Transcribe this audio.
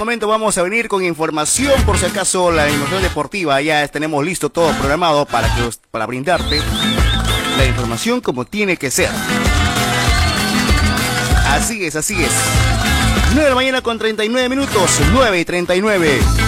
momento vamos a venir con información, por si acaso la información deportiva. Ya tenemos listo todo programado para brindarte la información como tiene que ser. Así es, así es. 9 de la mañana con 39 minutos, 9:39.